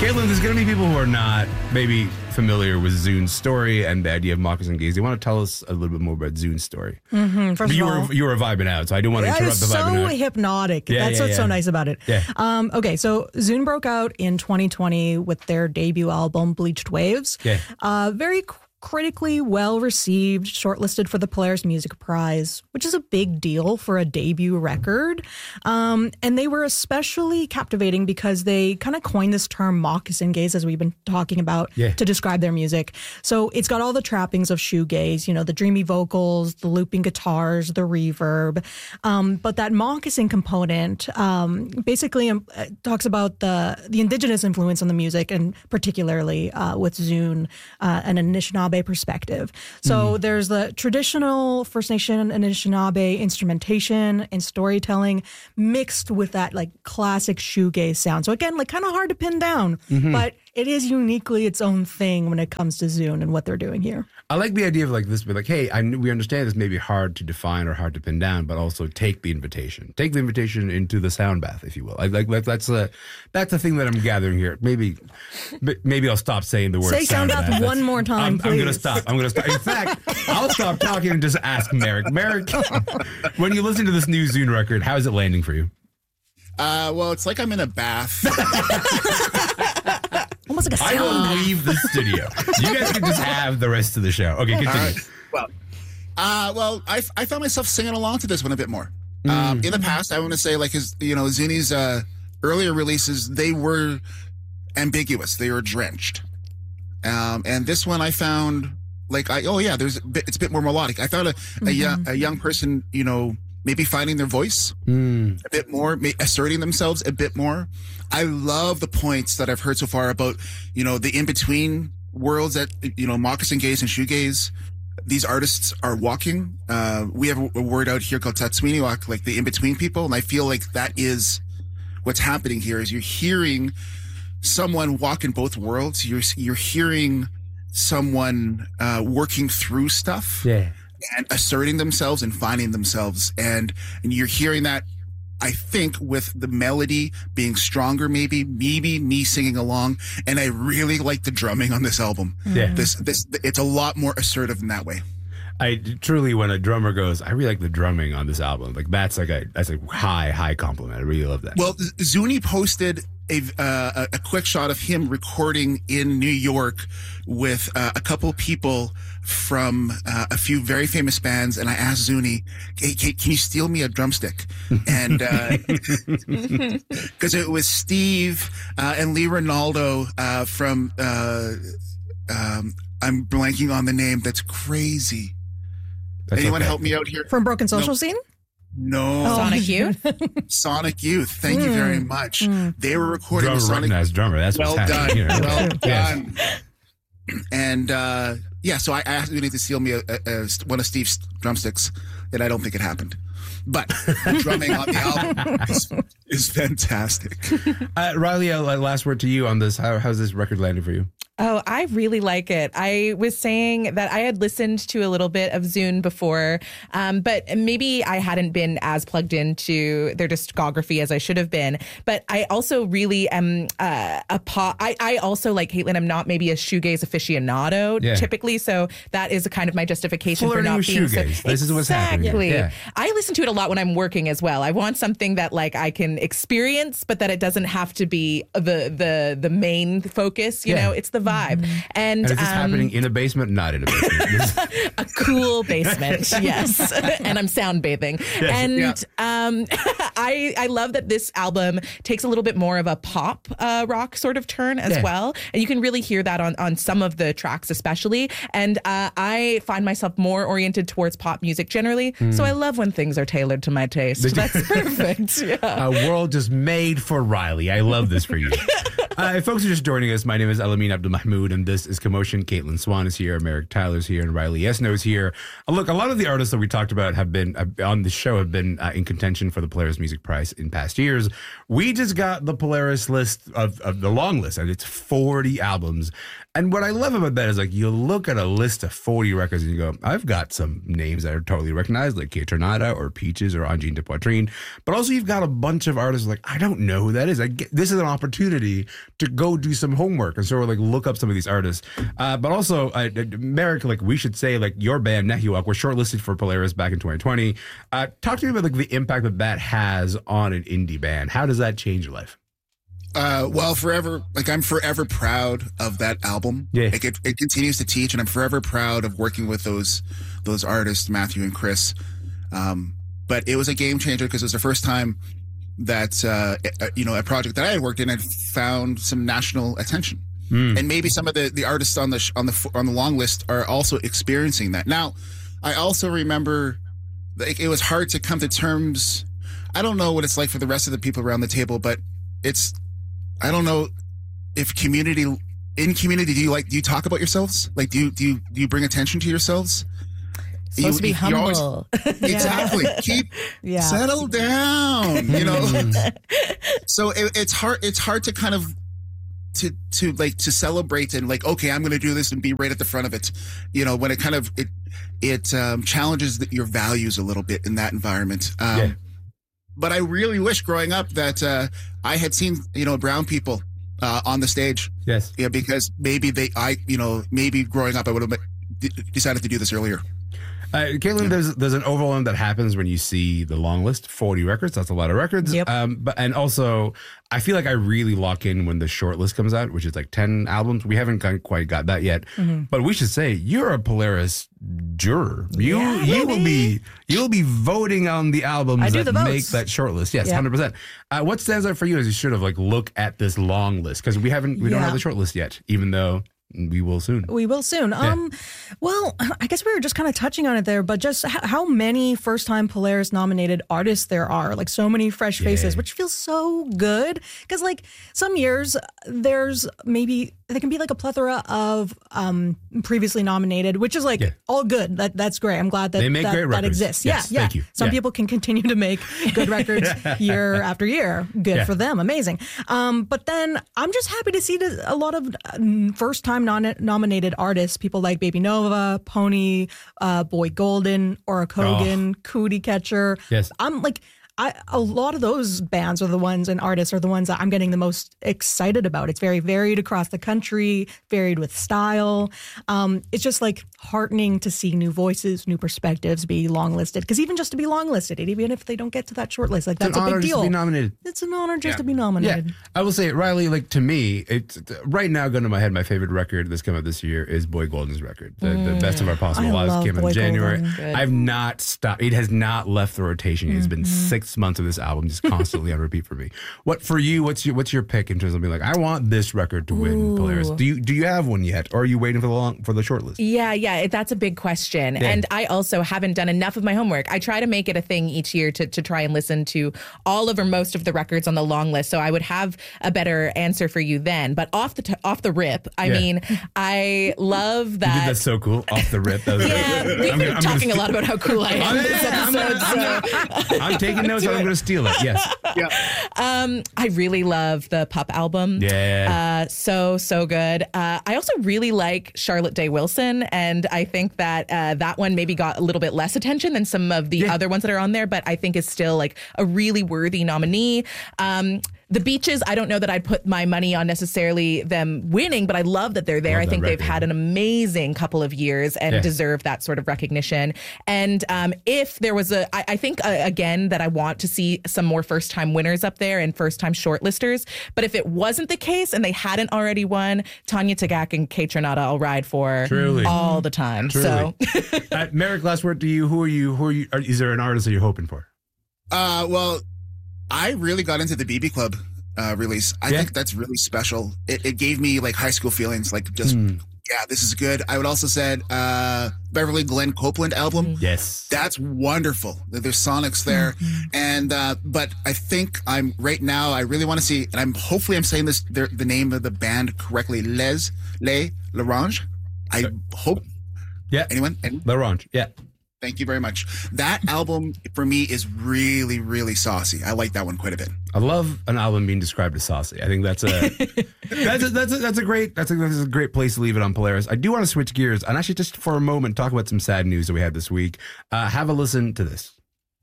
Caitlin, there's going to be people who are not maybe familiar with Zune's story and the idea of Moccasin Gaze. Do you want to tell us a little bit more about Zune's story? Mm-hmm. First you of all, you were vibing out, so I don't want to interrupt the vibing out. So hypnotic. That's what's so nice about it. Yeah. Okay, so Zune broke out in 2020 with their debut album, Bleached Waves. Yeah. Very critically well received, shortlisted for the Polaris Music Prize, which is a big deal for a debut record. And they were especially captivating because they kind of coined this term moccasin gaze, as we've been talking about, to describe their music. So it's got all the trappings of shoegaze, you know, the dreamy vocals, the looping guitars, the reverb. But that moccasin component basically talks about the indigenous influence on the music, and particularly with Zune, an Anishinaabe perspective. So there's the traditional First Nation Anishinaabe instrumentation and storytelling mixed with that like classic shoegaze sound. So again, like kind of hard to pin down, but it is uniquely its own thing when it comes to Zune and what they're doing here. I like the idea of like this, but like, hey, we understand this may be hard to define or hard to pin down, but also take the invitation into the sound bath, if you will. That's the thing that I'm gathering here. Maybe I'll stop saying the word Say sound bath one more time, please. I'm gonna stop. In fact, I'll stop talking and just ask Merrick. Merrick, when you listen to this new Zune record, how is it landing for you? Well, it's like I'm in a bath. Almost like a I will sauna. leave the studio. You guys can just have the rest of the show. Okay, continue. Well, I found myself singing along to this one a bit more. In the past, I want to say, like Zune's earlier releases, they were ambiguous. They were drenched. And this one I found like, it's a bit more melodic. I found a young person, maybe finding their voice a bit more, asserting themselves a bit more. I love the points that I've heard so far about, the in-between worlds that, moccasin gaze and shoegaze, these artists are walking. We have a word out here called tatswiniwak, like the in-between people. And I feel like that is what's happening here is you're hearing someone walk in both worlds. You're hearing someone working through stuff. Yeah. And asserting themselves and finding themselves. And you're hearing that, I think, with the melody being stronger, maybe me singing along. And I really like the drumming on this album. Yeah. It's a lot more assertive in that way. I truly, when a drummer goes, I really like the drumming on this album. Like that's a high compliment. I really love that. Well, Zuni posted a quick shot of him recording in New York with a couple people from a few very famous bands, and I asked Zuni, hey, can you steal me a drumstick? And because it was Steve and Lee Ronaldo from I'm blanking on the name. That's crazy. Anyone help me out here? From Broken Social Scene? No. Sonic Youth? Sonic Youth. Thank you very much. They were recording drummer, Sonic recognized drummer. That's well what's done. happening. Well done. And so I asked Uni to steal me one of Steve's drumsticks, and I don't think it happened. But the drumming on the album is fantastic. Riley, last word to you on this. How's this record landing for you? Oh, I really like it. I was saying that I had listened to a little bit of Zune before, but maybe I hadn't been as plugged into their discography as I should have been. But I also really am a pop. I also, like Caitlin, I'm not maybe a shoegaze aficionado typically, so that is a kind of my justification for not being shoegaze. This is what's happening. Yeah. I listen to it a lot when I'm working as well. I want something that like I can experience, but that it doesn't have to be the main focus. You know, it's the vibe. And is this happening in a basement? Not in a basement. A cool basement, yes. And I'm sound bathing. Yes. And I love that this album takes a little bit more of a pop rock sort of turn as well. And you can really hear that on some of the tracks especially. And I find myself more oriented towards pop music generally. So I love when things are tailored to my taste. That's perfect. Yeah. A world just made for Riley. I love this for you. If folks are just joining us, my name is Elamin Abdul-Mahmoud, and this is Commotion. Caitlin Swan is here, Merrick Tyler's here, and Riley Esno is here. Look, a lot of the artists that we talked about have been on the show have been in contention for the Polaris Music Prize in past years. We just got the Polaris list of the long list, and it's 40 albums. And what I love about that is, like, you look at a list of 40 records and you go, I've got some names that are totally recognized, like Kate Tornada or Peaches or Angine de Poitrine. But also you've got a bunch of artists like, I don't know who that is. This is an opportunity to go do some homework and sort of like look up some of these artists. But also, Merrick, like we should say, like your band Nehiwak was shortlisted for Polaris back in 2020. Talk to me about like the impact that has on an indie band. How does that change your life? Well, forever, like I'm forever proud of that album. Yeah. Like it continues to teach, and I'm forever proud of working with those artists, Matthew and Chris. But it was a game changer because it was the first time that, a project that I had worked in had found some national attention. And maybe some of the artists on the long list are also experiencing that. Now, I also remember like it was hard to come to terms. I don't know what it's like for the rest of the people around the table, but I don't know if in community, do you talk about yourselves? Like, do you bring attention to yourselves? Supposed to be humble. Exactly. Settle down, So it's hard to kind of, to celebrate and like, okay, I'm going to do this and be right at the front of it. When it kind of, it challenges your values a little bit in that environment. But I really wish growing up that I had seen, brown people on the stage. Yes. Yeah, because maybe maybe growing up I would have decided to do this earlier. Caitlin, there's an overwhelm that happens when you see the long list, 40 records. That's a lot of records. Yep. And also, I feel like I really lock in when the short list comes out, which is like 10 albums. We haven't quite got that yet. Mm-hmm. But we should say you're a Polaris juror. You'll be voting on the albums that make that short list. Yes, 100%. What stands out for you as you should have like look at this long list? Because we don't have the short list yet, even though we will soon. Yeah. Well, I guess we were just kind of touching on it there, but just how many first-time Polaris nominated artists there are, like so many fresh faces, which feels so good. Because like some years there can be like a plethora of previously nominated, which is like all good. That's great. I'm glad that they make great records. That exists. Yes, yeah. Thank you. Some people can continue to make good records year after year. Good for them. Amazing. But then I'm just happy to see a lot of first-time nominated artists, people like Baby Nova, Pony, Boy Golden, Aura Kogan, Cootie Catcher. Yes. I'm like, a lot of those bands are the ones and artists are the ones that I'm getting the most excited about. It's very varied across the country, varied with style. It's just like heartening to see new voices, new perspectives be longlisted. Because even just to be longlisted, even if they don't get to that short list, like that's a big deal. To be nominated. It's an honor just to be nominated. Yeah. I will say, Riley, like to me, it's right now going to my head. My favorite record that's come out this year is Boy Golden's record. The Best of Our Possible Lives came out in January. I've not stopped. It has not left the rotation. It's been 6 months of this album just constantly on repeat for me. What for you? What's your pick in terms of being like, I want this record to win Polaris? Do you have one yet, or are you waiting for the short list? Yeah, that's a big question. Yeah. And I also haven't done enough of my homework. I try to make it a thing each year to try and listen to all of or most of the records on the long list, so I would have a better answer for you then. But off the rip, I mean, I love that. You did that so cool off the rip. That was we've been talking a lot about how cool I am this episode. I'm taking notes. I'm going to steal it. Yes. Yeah. I really love the Pup album. Yeah. So good. I also really like Charlotte Day Wilson, and I think that that one maybe got a little bit less attention than some of the other ones that are on there, but I think is still like a really worthy nominee. The Beaches, I don't know that I'd put my money on necessarily them winning, but I love that they're there. I think they've had an amazing couple of years and deserve that sort of recognition. And if there was I think, again, that I want to see some more first-time winners up there and first-time shortlisters. But if it wasn't the case and they hadn't already won, Tanya Tagaq and Kate Trinata I'll ride for all the time. Truly. So, Merrick, last word to you. Who are you? Is there an artist that you're hoping for? Well, I really got into the BB Club release. I think that's really special. It gave me like high school feelings, like just, this is good. I would also said Beverly Glenn Copeland album. Yes. That's wonderful. There's sonics there. And but I think I really want to see, and hopefully I'm saying the name of the band correctly, Les L'Orange. I hope. Yeah. Anyone? L'Orange. Yeah. Thank you very much. That album for me is really, really saucy. I like that one quite a bit. I love an album being described as saucy. I think that's a great place to leave it on Polaris. I do want to switch gears and actually just for a moment talk about some sad news that we had this week. Have a listen to this.